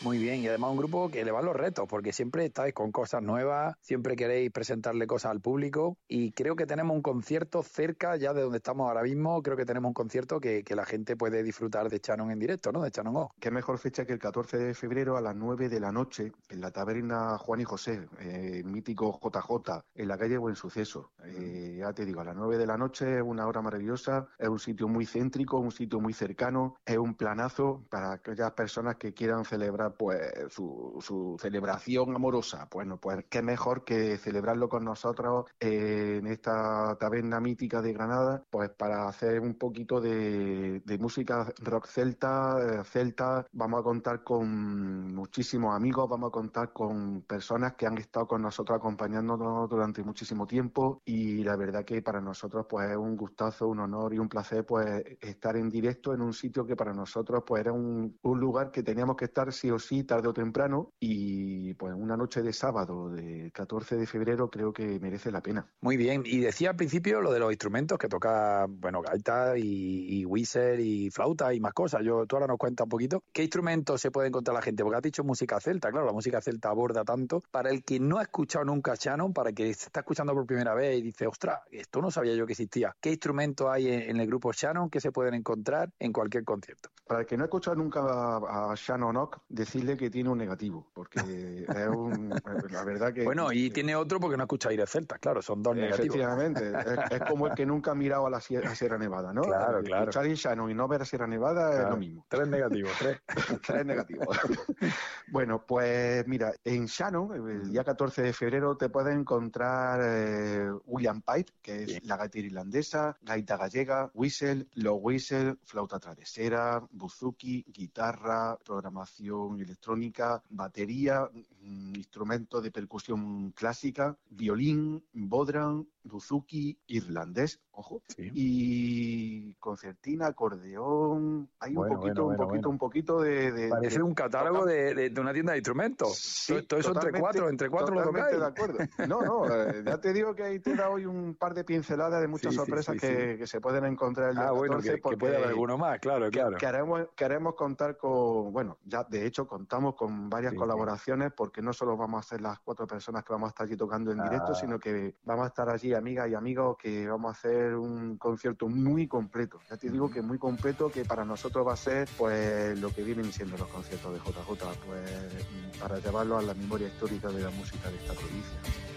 Muy bien, y además un grupo que le van los retos, porque siempre estáis con cosas nuevas, siempre queréis presentarle cosas al público, y creo que tenemos un concierto cerca ya de donde estamos ahora mismo, creo que tenemos un concierto que la gente puede disfrutar de Shannon en directo, ¿no? De Shannon O. Qué mejor fecha que el 14 de febrero a las 9 de la noche en la taberna Juan y José, mítico JJ, en la calle Buen Suceso. Ya te digo, a las 9 de la noche es una hora maravillosa, es un sitio muy céntrico, un sitio muy cercano, es un planazo para aquellas personas que quieran celebrar pues su celebración amorosa. Bueno, pues qué mejor que celebrarlo con nosotros en esta taberna mítica de Granada, pues para hacer un poquito de música rock celta. Vamos a contar con muchísimos amigos, vamos a contar con personas que han estado con nosotros acompañándonos durante muchísimo tiempo, y la verdad que para nosotros pues es un gustazo, un honor y un placer pues estar en directo en un sitio que para nosotros pues era un lugar que teníamos que estar sí o sí tarde o temprano, y pues una noche de sábado de 14 de febrero creo que merece la pena. Muy bien, y decía al principio lo de los instrumentos que toca, bueno, gaita y whistle y flauta y más cosas. Tú ahora nos cuentas un poquito qué instrumentos se puede encontrar la gente, porque has dicho música celta, claro, la música celta aborda tanto. Para el que no ha escuchado nunca Shannon, para el que se está escuchando por primera vez y dice, ostras, esto no sabía yo que existía. ¿Qué instrumentos hay en el grupo Shannon que se pueden encontrar en cualquier concierto? Para el que no ha escuchado nunca a Shannon Ock, decirle que tiene un negativo, porque la verdad que... Bueno, y tiene otro porque no ha escuchado Aires Celtas, claro, son dos negativos. Efectivamente, es como el que nunca ha mirado a la Sierra Nevada, ¿no? Claro. Escuchar en Shannon y no ver a Sierra Nevada claro. Es lo mismo. 3 negativos, 3. 3 negativos. Bueno, pues mira, en Shannon, el día 14 de febrero, te puedes encontrar William Pipe, que es la gaita irlandesa, gaita gallega, whistle, low whistle, flauta travesera, buzuki, guitarra, programación electrónica, batería, instrumentos de percusión clásica, violín, bodhrán, buzuki, irlandés, ojo, y concertina, acordeón, hay un poquito de... Parece un catálogo de una tienda de instrumentos. Sí, todo eso entre cuatro lo tocáis. De acuerdo. No, ya te digo que ahí te da hoy un par de pinceladas de muchas sorpresas que se pueden encontrar el día 14. Bueno, que puede haber alguno más, claro. Queremos contar con, bueno, ya de hecho contamos con varias colaboraciones, porque no solo vamos a ser las 4 personas que vamos a estar allí tocando en directo, sino que vamos a estar allí amigas y amigos, que vamos a hacer un concierto muy completo. Ya te digo que muy completo, que para nosotros va a ser pues lo que vienen siendo los conciertos de JJ, pues para llevarlo a la memoria histórica de la música de esta provincia.